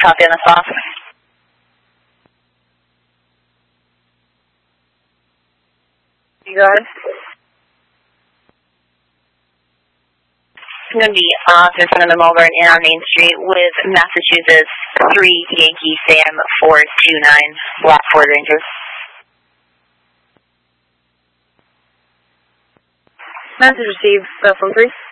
Copy on the spot. You go ahead. It's going to be Officer from the Melbourne in on Main Street with Massachusetts 3 Yankee Sam 429, Black Ford Ranger. Message received, phone 3.